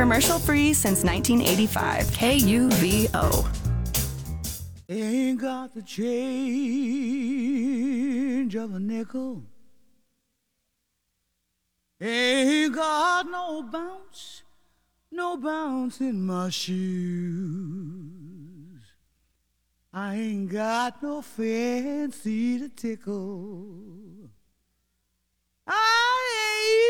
Commercial-free since 1985. KUVO. Ain't got the change of a nickel. Ain't got no bounce in my shoes. I ain't got no fancy to tickle.